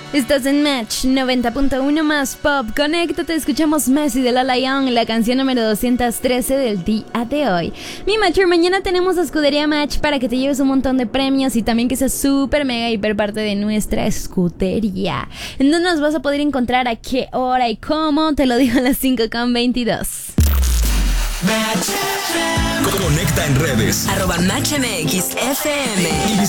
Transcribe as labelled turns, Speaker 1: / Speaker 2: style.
Speaker 1: Estás en Match 90.1 más pop. Conéctate, escuchamos Messi de Lola Young, la canción número 213 del día de hoy. Mi Matcher, mañana tenemos a Escudería Match para que te lleves un montón de premios y también que seas súper mega hiper parte de nuestra escudería. ¿En dónde nos vas a poder encontrar? ¿A qué hora y cómo? Te lo digo a las 5:22.
Speaker 2: Conecta en redes
Speaker 3: @MatchMXFM.